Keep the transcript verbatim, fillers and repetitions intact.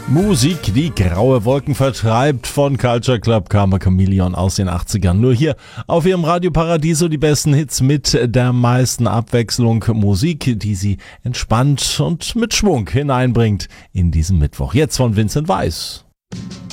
Musik, die graue Wolken vertreibt, von Culture Club Karma Chameleon aus den achtzigern. Nur hier auf ihrem Radio Paradiso die besten Hits mit der meisten Abwechslung. Musik, die sie entspannt und mit Schwung hineinbringt in diesen Mittwoch. Jetzt von Vincent Weiss.